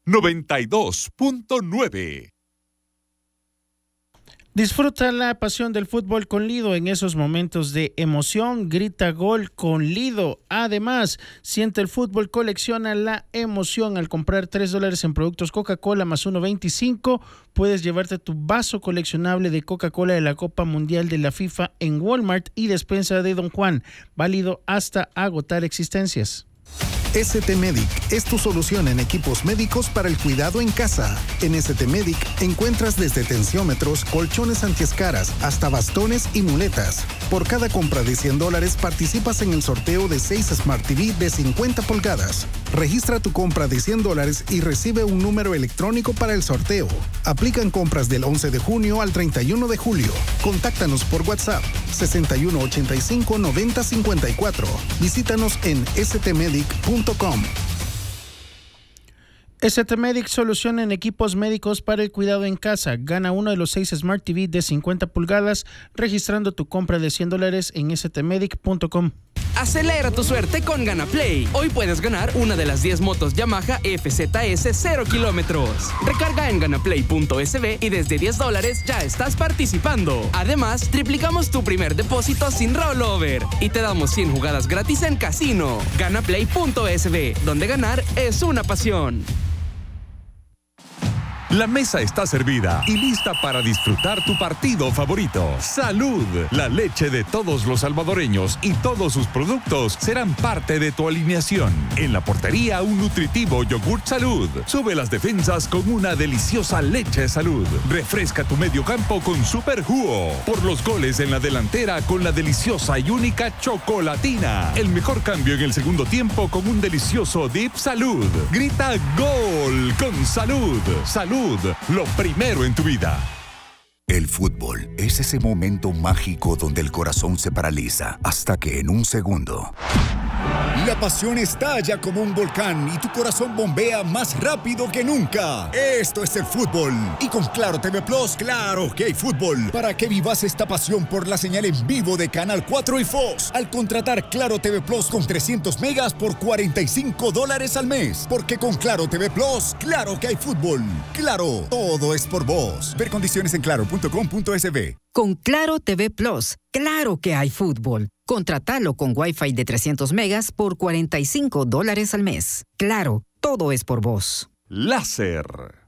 92.9. Disfruta la pasión del fútbol con Lido en esos momentos de emoción. Grita gol con Lido. Además, siente el fútbol, colecciona la emoción. Al comprar $3 en productos Coca-Cola más 1.25, puedes llevarte tu vaso coleccionable de Coca-Cola de la Copa Mundial de la FIFA en Walmart y despensa de Don Juan. Válido hasta agotar existencias. ST Medic es tu solución en equipos médicos para el cuidado en casa. En ST Medic encuentras desde tensiómetros, colchones antiescaras, hasta bastones y muletas. Por cada compra de $100 participas en el sorteo de 6 Smart TV de 50 pulgadas. Registra tu compra de $100 y recibe un número electrónico para el sorteo. Aplican compras del 11 de junio al 31 de julio. Contáctanos por WhatsApp 6185-9054. Visítanos en stmedic.com. ST Medic, solución en equipos médicos para el cuidado en casa. Gana uno de los 6 Smart TV de 50 pulgadas registrando tu compra de $100 en stmedic.com. Acelera tu suerte con GanaPlay. Hoy puedes ganar una de las 10 motos Yamaha FZS 0 kilómetros. Recarga en ganaplay.sb y desde $10 ya estás participando. Además, triplicamos tu primer depósito sin rollover y te damos 100 jugadas gratis en casino. Ganaplay.sb, donde ganar es una pasión. La mesa está servida y lista para disfrutar tu partido favorito. ¡Salud! La leche de todos los salvadoreños y todos sus productos serán parte de tu alineación. En la portería, un nutritivo yogurt Salud. Sube las defensas con una deliciosa leche Salud. Refresca tu medio campo con Super Jugo. Por los goles en la delantera con la deliciosa y única Chocolatina. El mejor cambio en el segundo tiempo con un delicioso Dip Salud. Grita gol con Salud. Salud, lo primero en tu vida. El fútbol es ese momento mágico donde el corazón se paraliza hasta que en un segundo la pasión estalla como un volcán y tu corazón bombea más rápido que nunca. Esto es el fútbol. Y con Claro TV Plus, claro que hay fútbol. Para que vivas esta pasión por la señal en vivo de Canal 4 y Fox. Al contratar Claro TV Plus con 300 megas por $45 al mes. Porque con Claro TV Plus, claro que hay fútbol. Claro, todo es por vos. Ver condiciones en claro.com.sb. Con Claro TV Plus, claro que hay fútbol. Contratalo con Wi-Fi de 300 megas por $45 al mes. Claro, todo es por vos. Láser.